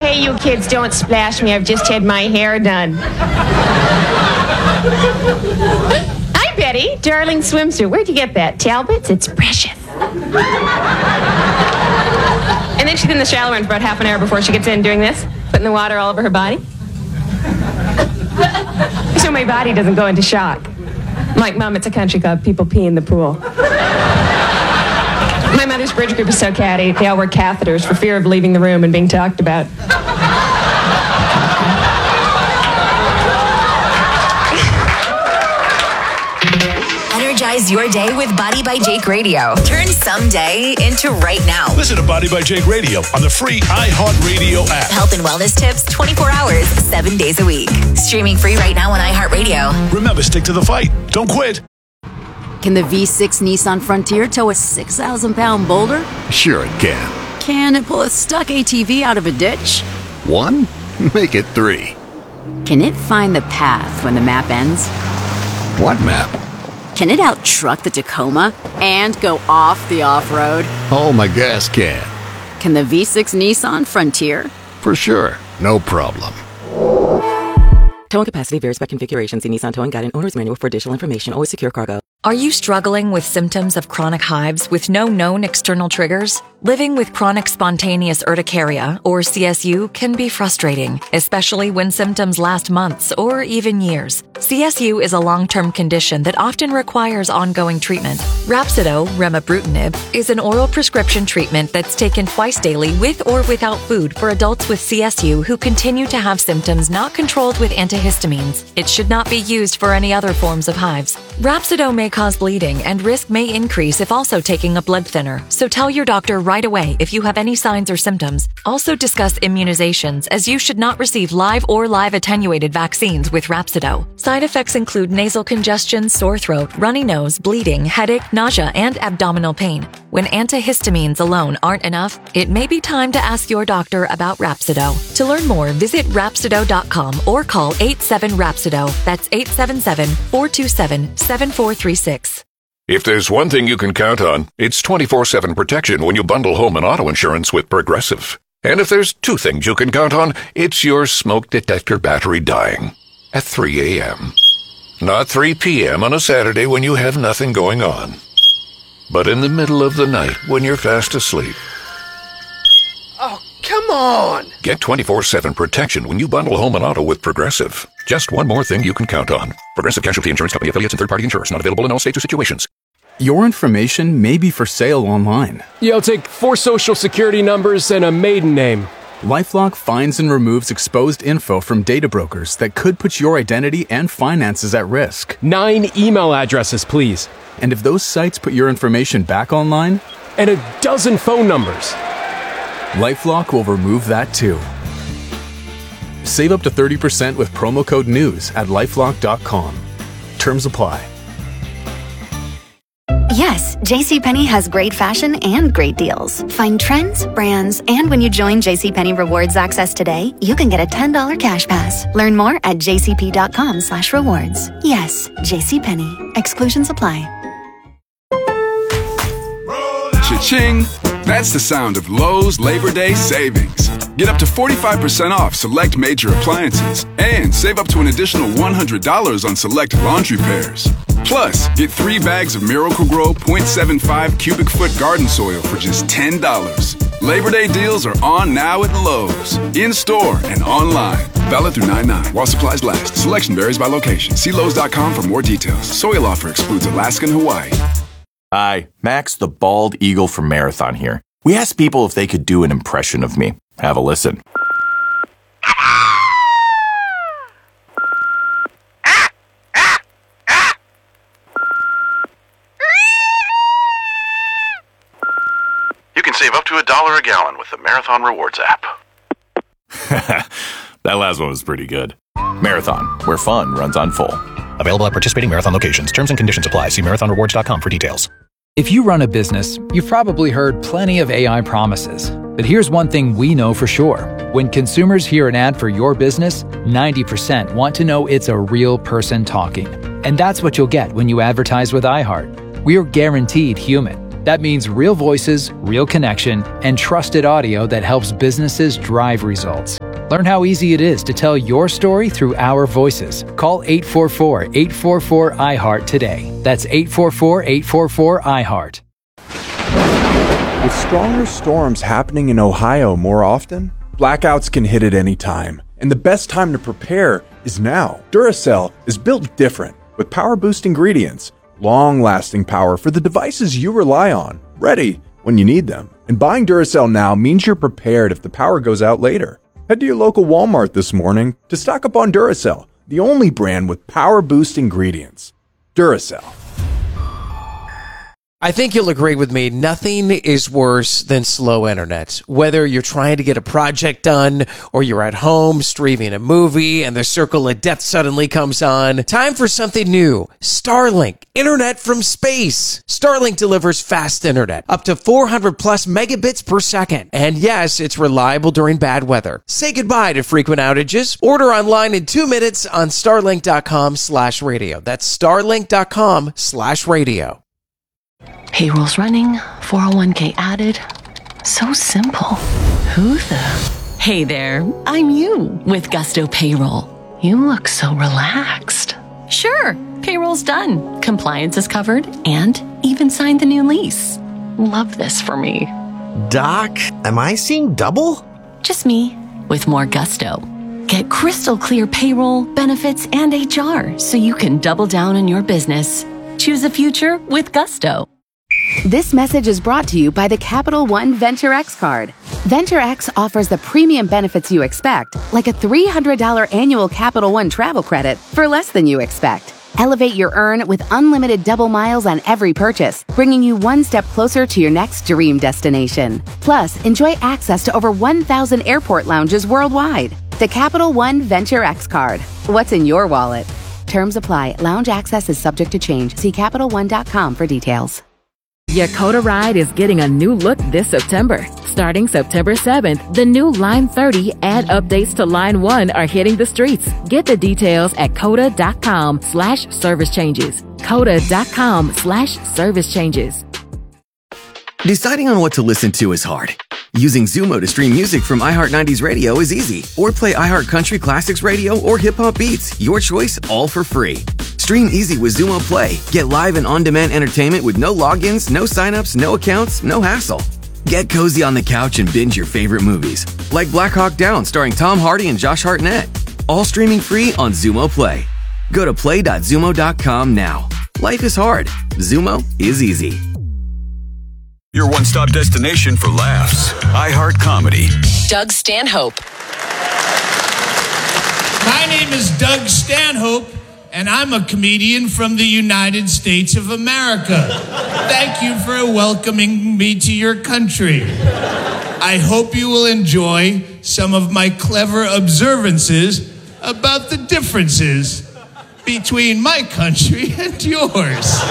Hey, you kids, don't splash me. I've just had my hair done. Hi, Betty. Darling swimsuit. Where'd you get that? Talbot's? It's precious. And then she's in the shower for about half an hour before she gets in doing this, putting the water all over her body. So my body doesn't go into shock. I'm like, Mom, it's a country club. People pee in the pool. My mother's bridge group is so catty. They all wear catheters for fear of leaving the room and being talked about. Energize your day with Body by Jake Radio. Turn someday into right now. Listen to Body by Jake Radio on the free iHeartRadio app. Health and wellness tips 24 hours, 7 days a week. Streaming free right now on iHeartRadio. Remember, stick to the fight. Don't quit. Can the V6 Nissan Frontier tow a 6,000-pound boulder? Sure it can. Can it pull a stuck ATV out of a ditch? 1? Make it 3. Can it find the path when the map ends? What map? Can it out-truck the Tacoma and go off the off-road? Oh, my gas can. Can the V6 Nissan Frontier? For sure. No problem. Towing capacity varies by configuration. See Nissan Towing Guide and Owner's Manual for additional information. Always secure cargo. Are you struggling with symptoms of chronic hives with no known external triggers? Living with chronic spontaneous urticaria, or CSU, can be frustrating, especially when symptoms last months or even years. CSU is a long-term condition that often requires ongoing treatment. Rhapsido, remibrutinib, is an oral prescription treatment that's taken twice daily with or without food for adults with CSU who continue to have symptoms not controlled with antihistamines. It should not be used for any other forms of hives. Rhapsido may cause bleeding and risk may increase if also taking a blood thinner, so tell your doctor right away if you have any signs or symptoms. Also discuss immunizations, as you should not receive live or live attenuated vaccines with Rhapsido. Side effects include nasal congestion, sore throat, runny nose, bleeding, headache, nausea, and abdominal pain. When antihistamines alone aren't enough, it may be time to ask your doctor about Rhapsido. To learn more, visit Rhapsido.com or call 87-RHAPSIDO. That's 877-427-7436. If there's one thing you can count on, it's 24/7 protection when you bundle home and auto insurance with Progressive. And if there's two things you can count on, it's your smoke detector battery dying at 3 a.m. Not 3 p.m. on a Saturday when you have nothing going on, but in the middle of the night when you're fast asleep. Oh, come on! Get 24/7 protection when you bundle home and auto with Progressive. Just one more thing you can count on. Progressive Casualty Insurance Company affiliates and third-party insurers. Not available in all states or situations. Your information may be for sale online. Yeah, I'll take 4 social security numbers and a maiden name. LifeLock finds and removes exposed info from data brokers that could put your identity and finances at risk. 9 email addresses, please. And if those sites put your information back online? And a dozen phone numbers. LifeLock will remove that too. Save up to 30% with promo code NEWS at LifeLock.com. Terms apply. Yes, JCPenney has great fashion and great deals. Find trends, brands, and when you join JCPenney Rewards Access today, you can get a $10 cash pass. Learn more at jcp.com/rewards. Yes, JCPenney. Exclusions apply. Cha-ching! That's the sound of Lowe's Labor Day savings. Get up to 45% off select major appliances and save up to an additional $100 on select laundry pairs. Plus, get 3 bags of Miracle-Gro 0.75 cubic foot garden soil for just $10. Labor Day deals are on now at Lowe's, in-store and online. Valid through 9/9 while supplies last. Selection varies by location. See Lowe's.com for more details. Soil offer excludes Alaska and Hawaii. Hi, Max the Bald Eagle from Marathon here. We asked people if they could do an impression of me. Have a listen. You can save up to $1 a gallon with the Marathon Rewards app. That last one was pretty good. Marathon, where fun runs on full. Available at participating Marathon locations. Terms and conditions apply. See marathonrewards.com for details. If you run a business, you've probably heard plenty of AI promises. But here's one thing we know for sure. When consumers hear an ad for your business, 90% want to know it's a real person talking. And that's what you'll get when you advertise with iHeart. We're guaranteed human. That means real voices, real connection, and trusted audio that helps businesses drive results. Learn how easy it is to tell your story through our voices. Call 844-844-iHeart today. That's 844-844-iHeart. With stronger storms happening in Ohio more often, blackouts can hit at any time. And the best time to prepare is now. Duracell is built different with power boost ingredients, long-lasting power for the devices you rely on, ready when you need them. And buying Duracell now means you're prepared if the power goes out later. Head to your local Walmart this morning to stock up on Duracell, the only brand with power boost ingredients. Duracell. I think you'll agree with me, nothing is worse than slow internet. Whether you're trying to get a project done or you're at home streaming a movie and the circle of death suddenly comes on, time for something new. Starlink, internet from space. Starlink delivers fast internet, up to 400 plus megabits per second. And yes, it's reliable during bad weather. Say goodbye to frequent outages. Order online in 2 minutes on starlink.com/radio. That's starlink.com/radio. Payroll's running, 401k added. So simple. Who the? Hey there, I'm you with Gusto Payroll. You look so relaxed. Sure, payroll's done. Compliance is covered and even signed the new lease. Love this for me. Doc, am I seeing double? Just me with more Gusto. Get crystal clear payroll, benefits, and HR so you can double down on your business. Choose a future with Gusto. This message is brought to you by the Capital One Venture X card. Venture X offers the premium benefits you expect, like a $300 annual Capital One travel credit for less than you expect. Elevate your earn with unlimited double miles on every purchase, bringing you one step closer to your next dream destination. Plus, enjoy access to over 1,000 airport lounges worldwide. The Capital One Venture X card. What's in your wallet? Terms apply. Lounge access is subject to change. See CapitalOne.com for details. Your Coda ride is getting a new look this September. Starting September 7th, the new Line 30 and updates to Line 1 are hitting the streets. Get the details at coda.com/service changes. Coda.com/service changes. Deciding on what to listen to is hard. Using Zumo to stream music from iHeart 90s Radio is easy. Or play iHeart Country Classics Radio or Hip Hop Beats. Your choice, all for free. Stream easy with Zumo Play. Get live and on-demand entertainment with no logins, no signups, no accounts, no hassle. Get cozy on the couch and binge your favorite movies, like Black Hawk Down starring Tom Hardy and Josh Hartnett. All streaming free on Zumo Play. Go to play.zumo.com now. Life is hard. Zumo is easy. Your one-stop destination for laughs. iHeart Comedy. Doug Stanhope. My name is Doug Stanhope, and I'm a comedian from the United States of America. Thank you for welcoming me to your country. I hope you will enjoy some of my clever observances about the differences between my country and yours.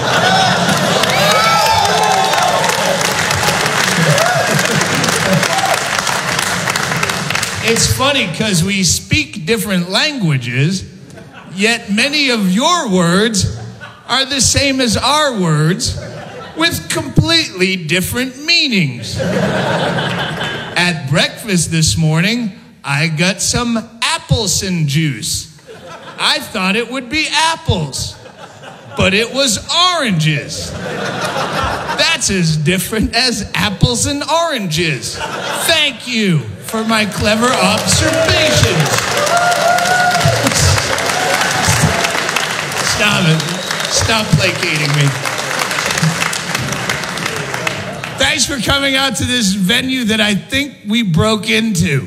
It's funny because we speak different languages, yet many of your words are the same as our words with completely different meanings. At breakfast this morning, I got some Appleson juice. I thought it would be apples, but it was oranges. That's as different as apples and oranges. Thank you for my clever observations. Stop it. Stop placating me. Thanks for coming out to this venue that I think we broke into.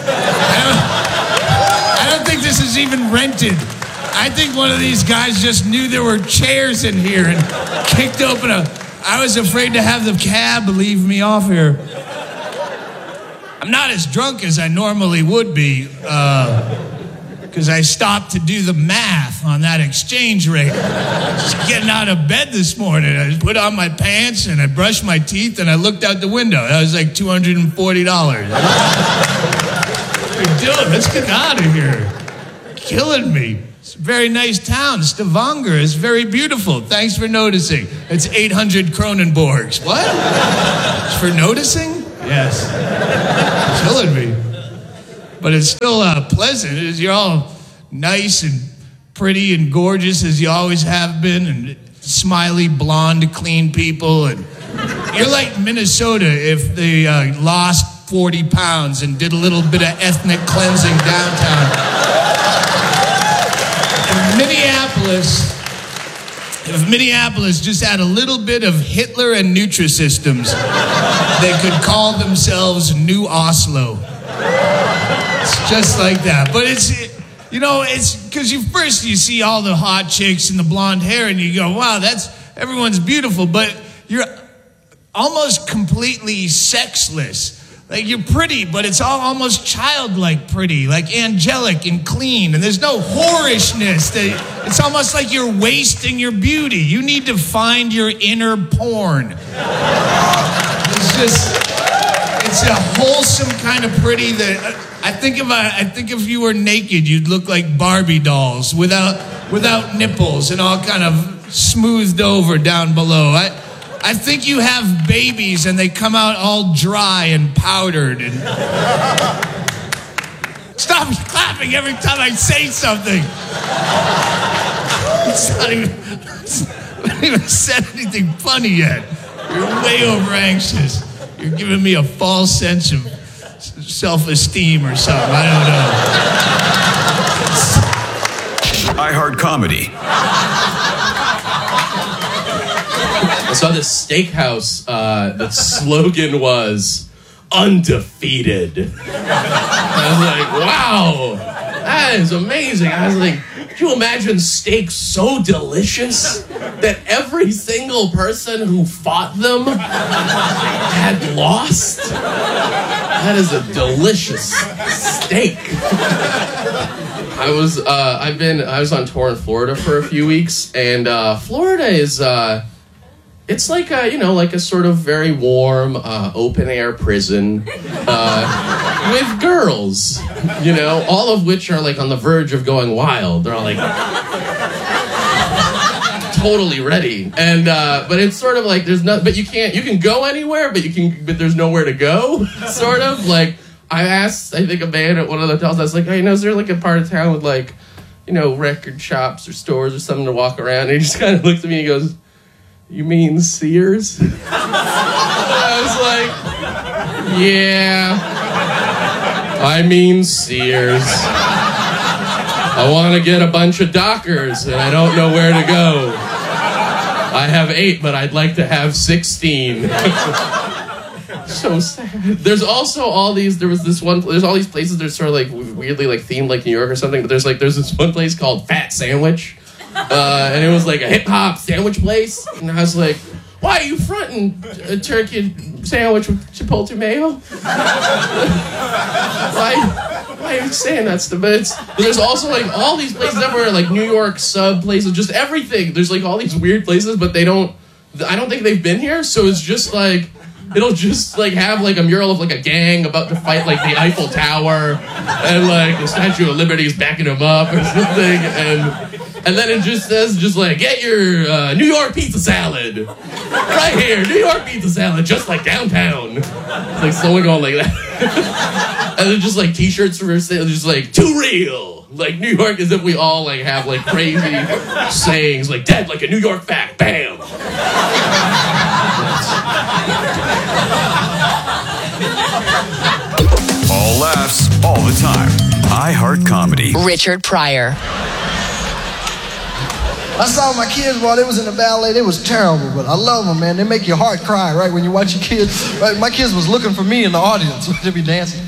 I don't think this is even rented. I think one of these guys just knew there were chairs in here and kicked open I was afraid to have the cab leave me off here. I'm not as drunk as I normally would be, because I stopped to do the math on that exchange rate. Just getting out of bed this morning, I put on my pants and I brushed my teeth and I looked out the window. That was like $240. What are you doing? Let's get out of here. Killing me. It's a very nice town. Stavanger is very beautiful. Thanks for noticing. It's 800 Kronenborgs. What? It's for noticing? Yes. Killing me. But it's still pleasant. You're all nice and pretty and gorgeous as you always have been, and smiley, blonde, clean people. And you're like Minnesota if they lost 40 pounds and did a little bit of ethnic cleansing downtown. If Minneapolis just had a little bit of Hitler and Nutrisystems, they could call themselves New Oslo. It's just like that. But it's because you see all the hot chicks and the blonde hair and you go, wow, everyone's beautiful, but you're almost completely sexless. Like, you're pretty, but it's all almost childlike pretty, like angelic and clean, and there's no whorishness. It's almost like you're wasting your beauty. You need to find your inner porn. It's a wholesome kind of pretty that I think if you were naked, you'd look like Barbie dolls without nipples and all kind of smoothed over down below. I think you have babies and they come out all dry and powdered. And stop clapping every time I say something. I haven't even said anything funny yet. You're way over anxious. You're giving me a false sense of self-esteem or something. I don't know. iHeart Comedy. I saw this steakhouse that slogan was undefeated. I was like, wow, that is amazing. I was like, could you imagine steak so delicious that every single person who fought them had lost? That is a delicious steak. I was on tour in Florida for a few weeks, and Florida is it's like a sort of very warm, open-air prison with girls, all of which are like on the verge of going wild. They're all like totally ready, and but it's sort of like there's no, but you can go anywhere, but there's nowhere to go. Sort of like I asked, I think a man at one of the hotels, I was like, hey, is there like a part of town with like, record shops or stores or something to walk around? And he just kind of looks at me and he goes, you mean Sears? I was like, yeah, I mean Sears. I want to get a bunch of Dockers and I don't know where to go. I have 8, but I'd like to have 16. So sad. There's also there's all these places that are sort of like weirdly like themed like New York or something, but there's this one place called Fat Sandwich. And it was like a hip-hop sandwich place. And I was like, why are you fronting a turkey sandwich with Chipotle mayo? Why are you saying that stuff? But there's also like all these places everywhere, like New York sub places, just everything. There's like all these weird places, but I don't think they've been here, so it's just like, it'll just like have like a mural of like a gang about to fight like the Eiffel Tower, and like the Statue of Liberty is backing them up or something, and then it just says like, get your New York pizza salad right here, New York pizza salad, just like downtown. It's like someone going like that. And then just like t-shirts for sale, just like too real, like New York, as if we all like have like crazy sayings like dead like a New York fact, bam. All laughs, all the time. iHeart Comedy. Richard Pryor. I saw my kids while they was in the ballet. They was terrible, but I love them, man. They make your heart cry, right, when you watch your kids. Right? My kids was looking for me in the audience. They be dancing.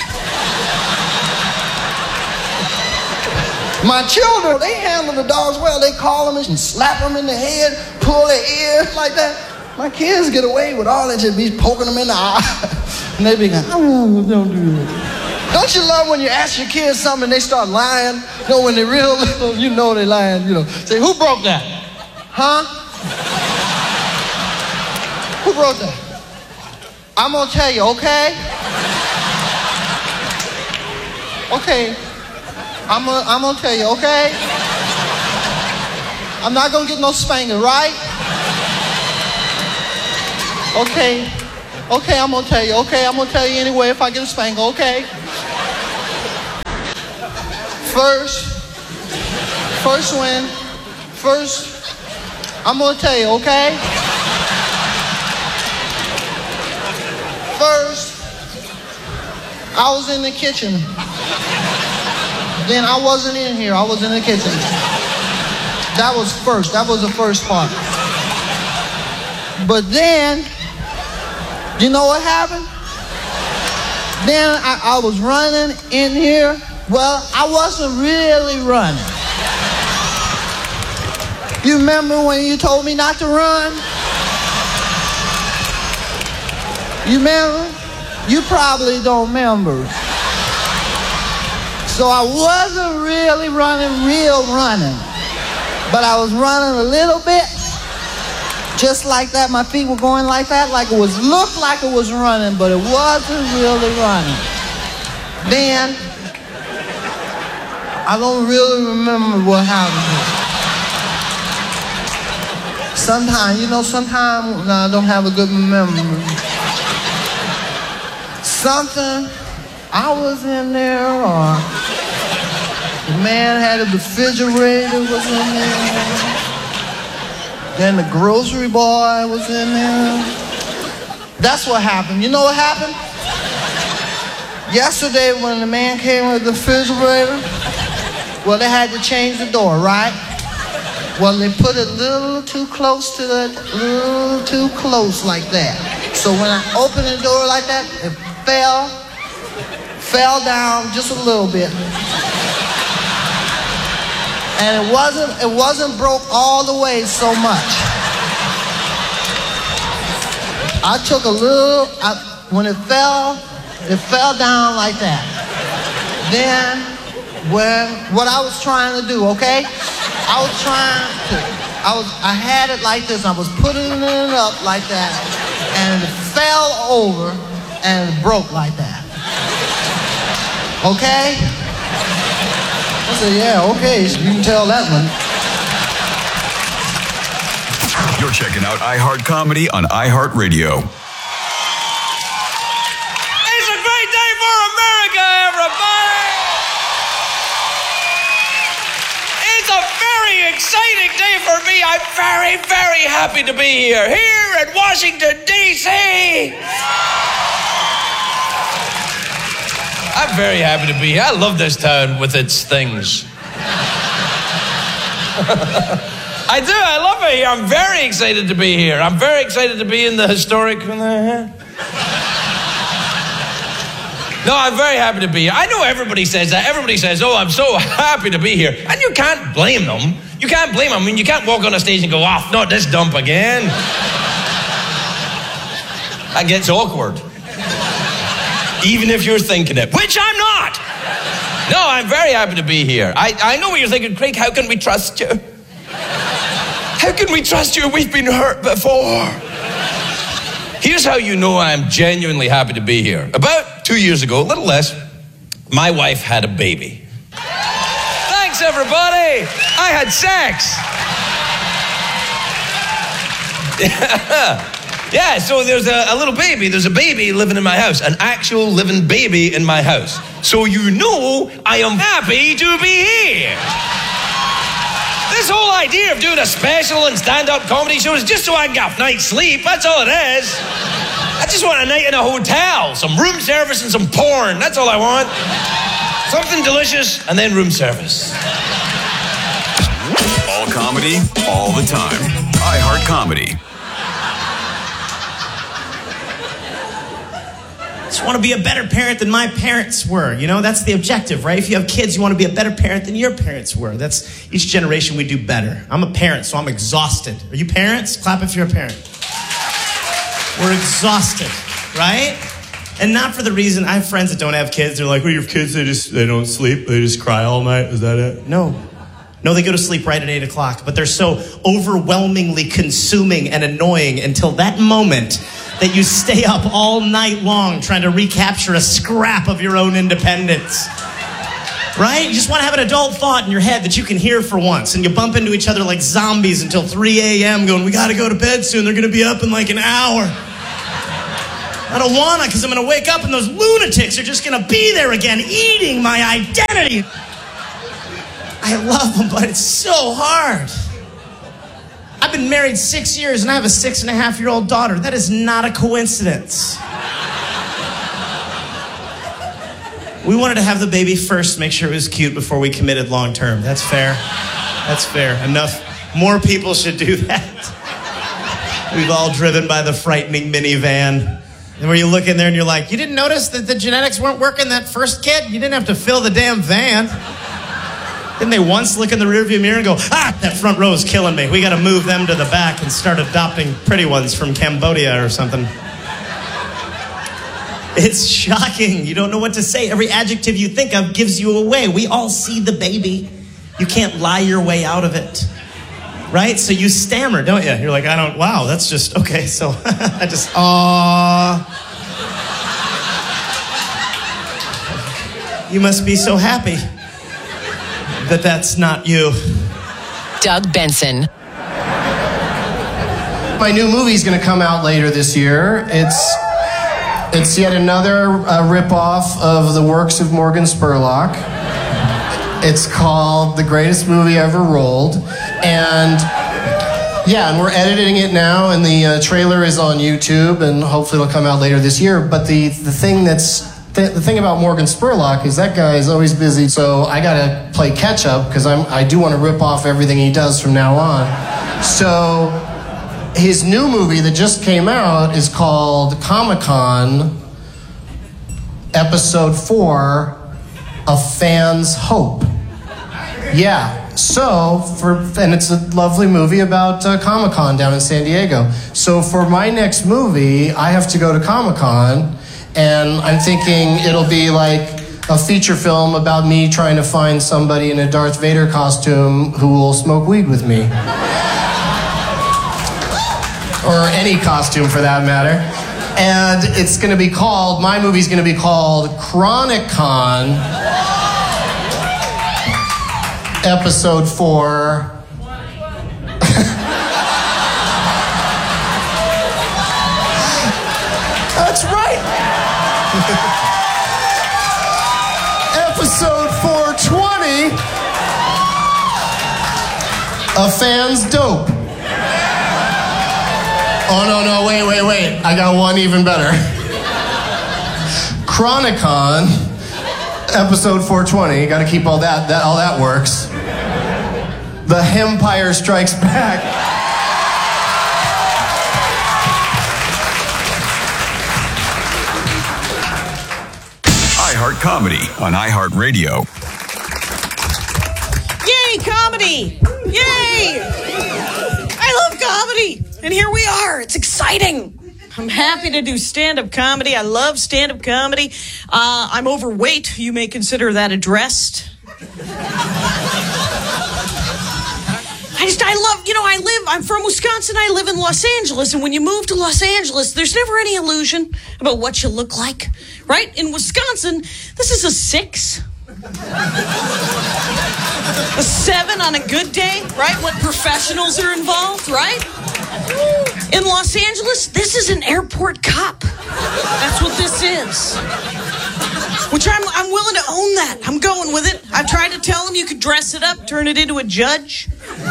My children, they handle the dogs well. They call them and slap them in the head, pull their ears like that. My kids get away with all that, just be poking them in the eye. And they be going, oh, don't do that. Don't you love when you ask your kids something and they start lying? When they're real little, they lying, Say, who broke that? Huh? Who broke that? I'm gonna tell you, okay? Okay. I'm gonna tell you, okay? I'm not gonna get no spanking, right? Okay, I'm gonna tell you. Okay, I'm gonna tell you anyway if I get a spanking, okay? First, I'm gonna tell you, okay? First, I was in the kitchen. Then I wasn't in here, I was in the kitchen. That was the first part. But then, you know what happened? Then I was running in here. Well, I wasn't really running. You remember when you told me not to run? You remember? You probably don't remember. So I wasn't really running, but I was running a little bit, just like that. My feet were going like that, looked like it was running, but it wasn't really running. Then, I don't really remember what happened. Sometimes when I don't have a good memory. Something, I was in there, or the man had a refrigerator was in there. Then the grocery boy was in there. That's what happened. You know what happened? Yesterday when the man came with the refrigerator, well, they had to change the door, right? Well, they put it a little too close like that. So when I opened the door like that, it fell down just a little bit. And it wasn't broke all the way so much. I took a little, when it fell down like that. Then, what I was trying to do, okay? I had it like this. I was putting it up like that, and it fell over and it broke like that. Okay? I said, yeah, okay, so you can tell that one. You're checking out iHeart Comedy on iHeartRadio. It's a great day for America, everybody! It's a very exciting day for me. I'm very, very happy to be here in Washington, D.C. I'm very happy to be here. I love this town with its things. I do. I love it here. I'm very excited to be here. I'm very excited to be in the historic... No, I'm very happy to be here. I know everybody says that. Everybody says, oh, I'm so happy to be here. And you can't blame them. You can't blame them. I mean, you can't walk on a stage and go, oh, not this dump again. That gets awkward. Even if you're thinking it, which I'm not. No, I'm very happy to be here. I know what you're thinking, Craig, how can we trust you? How can we trust you? We've been hurt before. Here's how you know I'm genuinely happy to be here. About 2 years ago, a little less, my wife had a baby. Thanks, everybody. I had sex. Yeah, so there's a little baby. There's a baby living in my house. An actual living baby in my house. So you know I am happy to be here. This whole idea of doing a special and stand-up comedy show is just so I can get a night's sleep. That's all it is. I just want a night in a hotel, some room service and some porn. That's all I want. Something delicious and then room service. All comedy, all the time. iHeart Comedy. I just want to be a better parent than my parents were. You know, that's the objective, right? If you have kids, you want to be a better parent than your parents were. That's each generation we do better. I'm a parent, so I'm exhausted. Are you parents? Clap if you're a parent. We're exhausted, right? And not for the reason, I have friends that don't have kids. They're like, well, your kids, they don't sleep. They just cry all night. Is that it? No, they go to sleep right at 8 o'clock. But they're so overwhelmingly consuming and annoying until that moment that you stay up all night long trying to recapture a scrap of your own independence. Right? You just want to have an adult thought in your head that you can hear for once, and you bump into each other like zombies until 3 a.m. going, we got to go to bed soon. They're going to be up in like an hour. I don't want to because I'm going to wake up and those lunatics are just going to be there again, eating my identity. I love them, but it's so hard. I've been married 6 years, and I have a 6.5-year-old daughter. That is not a coincidence. We wanted to have the baby first, make sure it was cute before we committed long term. That's fair. That's fair. Enough. More people should do that. We've all driven by the frightening minivan. And where you look in there and you're like, you didn't notice that the genetics weren't working that first kid? You didn't have to fill the damn van. Didn't they once look in the rearview mirror and go, that front row is killing me. We got to move them to the back and start adopting pretty ones from Cambodia or something. It's shocking. You don't know what to say. Every adjective you think of gives you away. We all see the baby. You can't lie your way out of it. Right? So you stammer, don't you? You're like, wow, that's just, okay, so I just, you must be so happy that that's not you. Doug Benson. My new movie's going to come out later this year. It's yet another rip-off of the works of Morgan Spurlock. It's called The Greatest Movie Ever Rolled. And we're editing it now, and the trailer is on YouTube, and hopefully it'll come out later this year. But the thing about Morgan Spurlock is that guy is always busy, so I gotta play catch-up, because I do want to rip off everything he does from now on. So his new movie that just came out is called Comic-Con, Episode 4, A Fan's Hope. Yeah, and it's a lovely movie about Comic-Con down in San Diego. So for my next movie, I have to go to Comic-Con, and I'm thinking it'll be like a feature film about me trying to find somebody in a Darth Vader costume who will smoke weed with me. Or any costume for that matter. And it's going to be called, my movie's going to be called Chronicon, Episode 4. That's right. Episode 420, A Fan's Dope. Oh, no, wait. I got one even better. Chronicon, Episode 420. Got to keep all that works. The Hempire Strikes Back. iHeart Comedy on iHeartRadio. Yay, comedy! Yay! I love comedy! And here we are. It's exciting. I'm happy to do stand-up comedy. I love stand-up comedy. I'm overweight. You may consider that addressed. I'm from Wisconsin. I live in Los Angeles. And when you move to Los Angeles, there's never any illusion about what you look like. Right? In Wisconsin, this is a 6. A 7 on a good day, right? When professionals are involved, right? In Los Angeles, this is an airport cop. That's what this is. Which I'm willing to own that. I'm going with it. I've tried to tell them you could dress it up, turn it into a judge,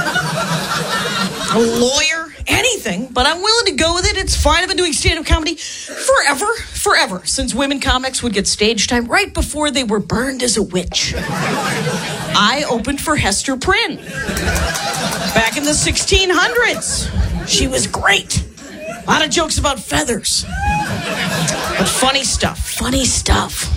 a lawyer, anything, but I'm willing to go with it. It's fine. I've been doing stand-up comedy forever, since women comics would get stage time right before they were burned as a witch. I opened for Hester Prynne back in the 1600s. She was great. A lot of jokes about feathers. But funny stuff.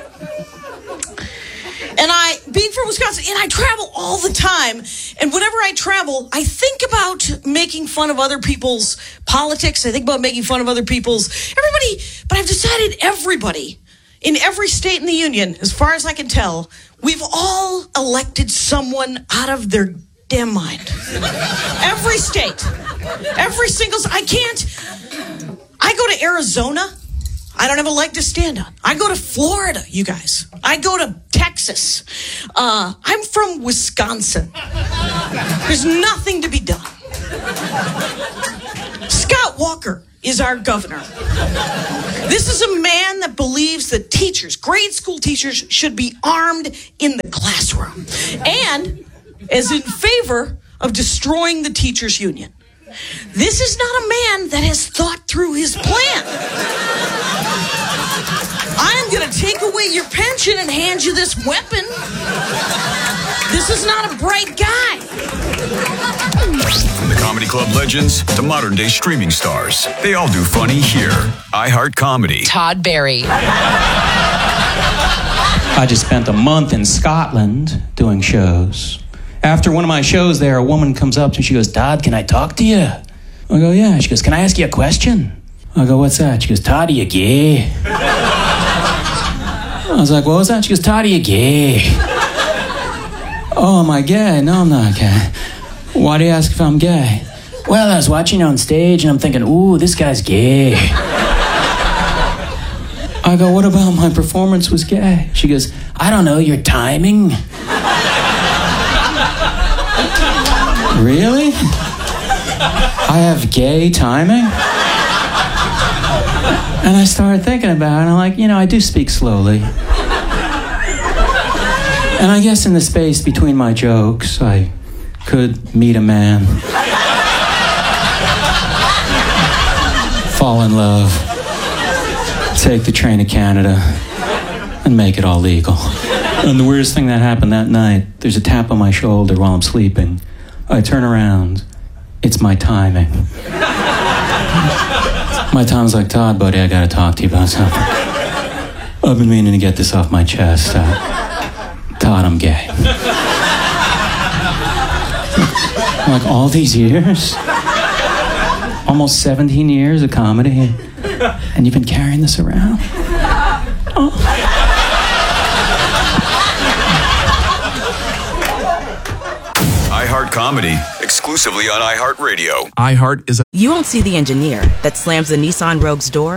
And being from Wisconsin, and I travel all the time, and whenever I travel, I think about making fun of other people's politics. I think about making fun of other people's, everybody, but I've decided everybody in every state in the union, as far as I can tell, we've all elected someone out of their damn mind. Every state. Every single, I go to Arizona, I don't have a leg to stand on. I go to Florida, you guys. I go to Texas. I'm from Wisconsin. There's nothing to be done. Scott Walker is our governor. This is a man that believes that teachers, grade school teachers, should be armed in the classroom and is in favor of destroying the teachers' union. This is not a man that has thought through his plan. I am going to take away your pension and hand you this weapon. This is not a bright guy. From the comedy club legends to modern day streaming stars, they all do funny here. iHeart Comedy. Todd Barry. I just spent a month in Scotland doing shows. After one of my shows there, a woman comes up and she goes, "Todd, can I talk to you?" I go, "Yeah." She goes, "Can I ask you a question?" I go, "What's that?" She goes, "Todd, are you gay?" I was like, "What was that?" She goes, "Todd, are you gay?" "Oh, am I gay?" "No, I'm not gay." "Why do you ask if I'm gay?" "Well, I was watching on stage and I'm thinking, ooh, this guy's gay." I go, "What about my performance was gay?" She goes, "I don't know, your timing." Really? I have gay timing? And I started thinking about it, and I'm like, I do speak slowly. And I guess in the space between my jokes, I could meet a man, fall in love, take the train to Canada, and make it all legal. And the weirdest thing that happened that night, there's a tap on my shoulder while I'm sleeping. I turn around. It's my timing. My time's like, "Todd, buddy, I gotta talk to you about something. I've been meaning to get this off my chest. Todd, I'm gay." Like, all these years? Almost 17 years of comedy, and you've been carrying this around? Oh. iHeart Comedy, exclusively on iHeartRadio. iHeart is You won't see the engineer that slams the Nissan Rogue's door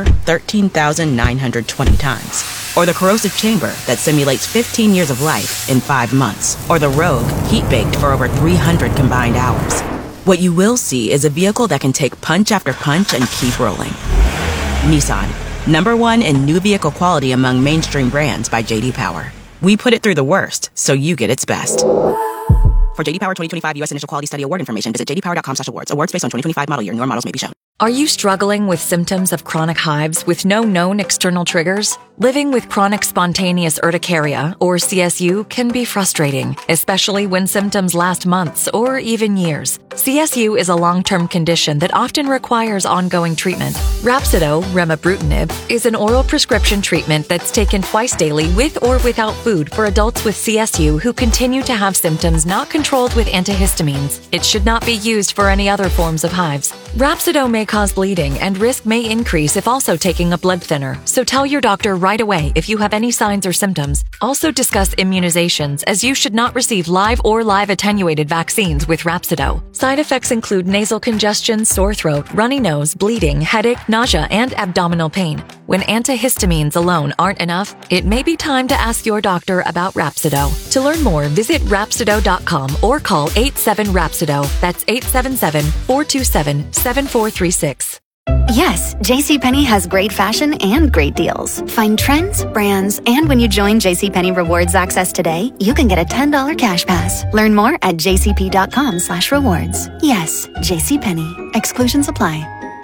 13,920 times. Or the corrosive chamber that simulates 15 years of life in 5 months. Or the Rogue heat-baked for over 300 combined hours. What you will see is a vehicle that can take punch after punch and keep rolling. Nissan, #1 in new vehicle quality among mainstream brands by J.D. Power. We put it through the worst, so you get its best. For J.D. Power 2025 U.S. Initial Quality Study Award information, visit jdpower.com/awards. Awards based on 2025 model year. Newer models may be shown. Are you struggling with symptoms of chronic hives with no known external triggers? Living with chronic spontaneous urticaria, or CSU, can be frustrating, especially when symptoms last months or even years. CSU is a long-term condition that often requires ongoing treatment. Rhapsido, remibrutinib, is an oral prescription treatment that's taken twice daily with or without food for adults with CSU who continue to have symptoms not controlled with antihistamines. It should not be used for any other forms of hives. Rhapsido may cause bleeding and risk may increase if also taking a blood thinner, so tell your doctor right away if you have any signs or symptoms. Also discuss immunizations, as you should not receive live or live attenuated vaccines with Rhapsido. Side effects include nasal congestion, sore throat, runny nose, bleeding, headache, nausea, and abdominal pain. When antihistamines alone aren't enough, it may be time to ask your doctor about Rhapsido. To learn more, visit Rhapsido.com or call 87-RHAPSIDO. That's 877-427-7436. Yes, JCPenney has great fashion and great deals. Find trends, brands, and when you join JCPenney Rewards Access today, you can get a $10 cash pass. Learn more at jcp.com/rewards. Yes, JCPenney. Exclusions apply.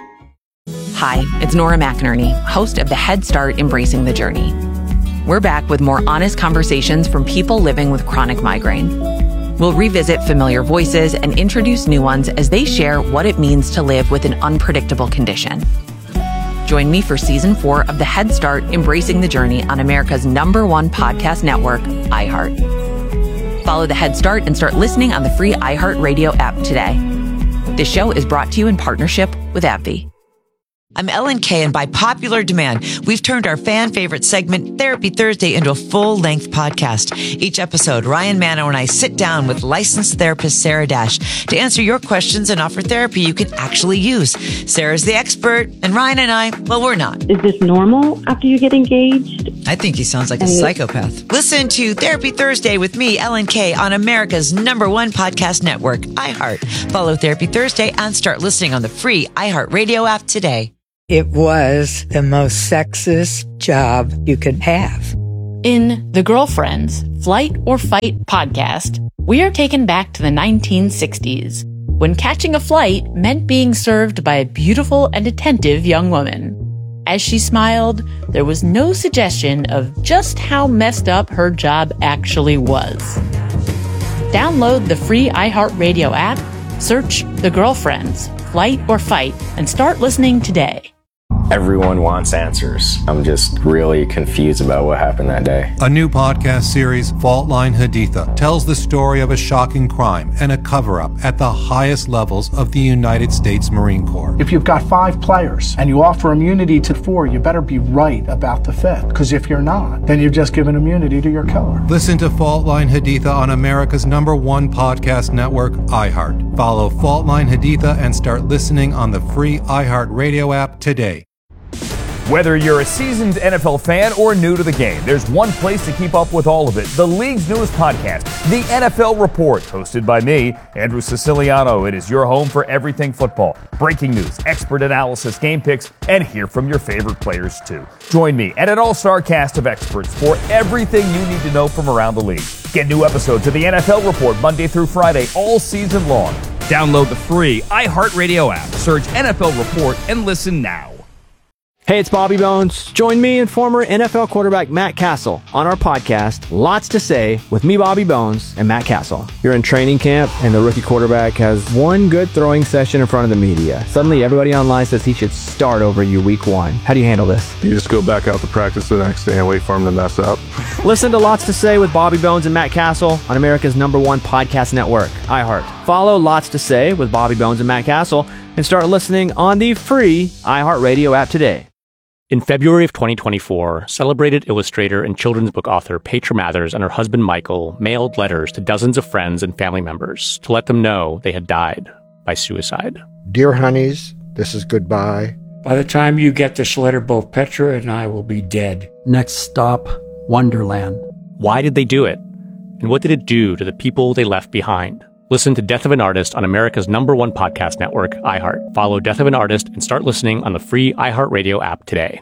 Hi, it's Nora McInerney, host of the Head Start Embracing the Journey. We're back with more honest conversations from people living with chronic migraine. We'll revisit familiar voices and introduce new ones as they share what it means to live with an unpredictable condition. Join me for Season 4 of the Head Start Embracing the Journey on America's #1 podcast network, iHeart. Follow the Head Start and start listening on the free iHeartRadio app today. This show is brought to you in partnership with AbbVie. I'm Ellen Kay, and by popular demand, we've turned our fan favorite segment, Therapy Thursday, into a full-length podcast. Each episode, Ryan Manno and I sit down with licensed therapist Sarah Dash to answer your questions and offer therapy you can actually use. Sarah's the expert, and Ryan and I, well, we're not. Is this normal after you get engaged? I think he sounds like a psychopath. Listen to Therapy Thursday with me, Ellen Kay, on America's #1 podcast network, iHeart. Follow Therapy Thursday and start listening on the free iHeartRadio app today. It was the most sexist job you could have. In The Girlfriends, Flight or Fight podcast, we are taken back to the 1960s, when catching a flight meant being served by a beautiful and attentive young woman. As she smiled, there was no suggestion of just how messed up her job actually was. Download the free iHeartRadio app, search The Girlfriends, Flight or Fight, and start listening today. Everyone wants answers. I'm just really confused about what happened that day. A new podcast series, Fault Line Haditha, tells the story of a shocking crime and a cover-up at the highest levels of the United States Marine Corps. If you've got 5 players and you offer immunity to 4, you better be right about the 5th. Because if you're not, then you've just given immunity to your killer. Listen to Fault Line Haditha on America's #1 podcast network, iHeart. Follow Fault Line Haditha and start listening on the free iHeartRadio app today. Whether you're a seasoned NFL fan or new to the game, there's one place to keep up with all of it. The league's newest podcast, The NFL Report, hosted by me, Andrew Siciliano. It is your home for everything football. Breaking news, expert analysis, game picks, and hear from your favorite players too. Join me and an all-star cast of experts for everything you need to know from around the league. Get new episodes of The NFL Report Monday through Friday all season long. Download the free iHeartRadio app. Search NFL Report and listen now. Hey, it's Bobby Bones. Join me and former NFL quarterback Matt Castle on our podcast, Lots to Say, with me, Bobby Bones, and Matt Castle. You're in training camp, and the rookie quarterback has one good throwing session in front of the media. Suddenly, everybody online says he should start over you week 1. How do you handle this? You just go back out to practice the next day and wait for him to mess up. Listen to Lots to Say with Bobby Bones and Matt Castle on America's #1 podcast network, iHeart. Follow Lots to Say with Bobby Bones and Matt Castle and start listening on the free iHeartRadio app today. In February of 2024, celebrated illustrator and children's book author Petra Mathers and her husband Michael mailed letters to dozens of friends and family members to let them know they had died by suicide. Dear honeys, this is goodbye. By the time you get this letter, both Petra and I will be dead. Next stop, Wonderland. Why did they do it? And what did it do to the people they left behind? Listen to Death of an Artist on America's #1 podcast network, iHeart. Follow Death of an Artist and start listening on the free iHeartRadio app today.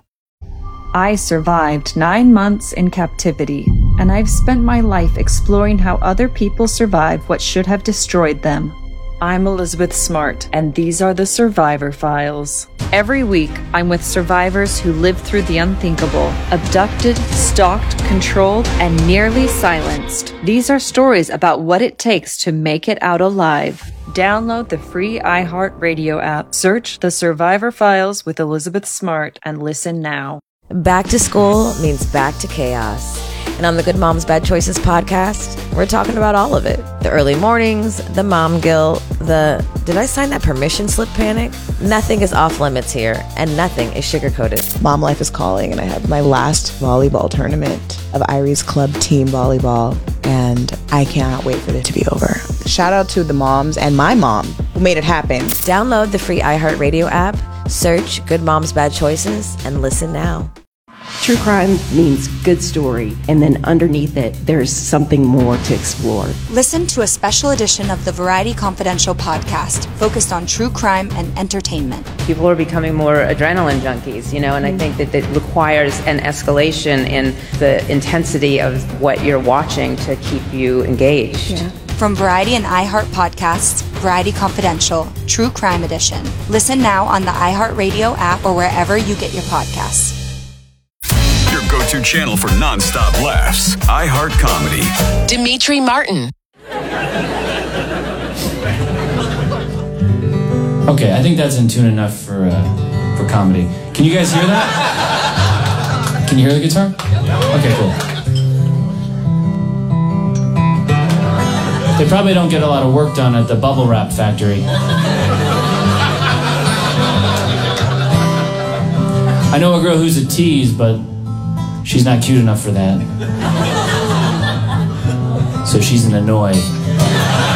I survived 9 months in captivity, and I've spent my life exploring how other people survive what should have destroyed them. I'm Elizabeth Smart, and these are the Survivor Files. Every week, I'm with survivors who lived through the unthinkable, abducted, stalked, controlled, and nearly silenced. These are stories about what it takes to make it out alive. Download the free iHeartRadio app, search The Survivor Files with Elizabeth Smart, and listen now. Back to school means back to chaos. And on the Good Moms Bad Choices podcast, we're talking about all of it. The early mornings, the mom guilt, the did I sign that permission slip panic? Nothing is off limits here, and nothing is sugar-coated. Mom life is calling, and I have my last volleyball tournament of Irie's Club team volleyball, and I cannot wait for it to be over. Shout out to the moms and my mom who made it happen. Download the free iHeartRadio app, search Good Moms Bad Choices, and listen now. True crime means good story, and then underneath it, there's something more to explore. Listen to a special edition of the Variety Confidential podcast focused on true crime and entertainment. People are becoming more adrenaline junkies, and I think that it requires an escalation in the intensity of what you're watching to keep you engaged. Yeah. From Variety and iHeart podcasts, Variety Confidential, True Crime Edition. Listen now on the iHeartRadio app or wherever you get your podcasts. Your go-to channel for non-stop laughs. iHeart Comedy. Dimitri Martin. Okay, I think that's in tune enough for comedy. Can you guys hear that? Can you hear the guitar? Okay, cool. They probably don't get a lot of work done at the bubble wrap factory. I know a girl who's a tease, but she's not cute enough for that. So she's an annoy.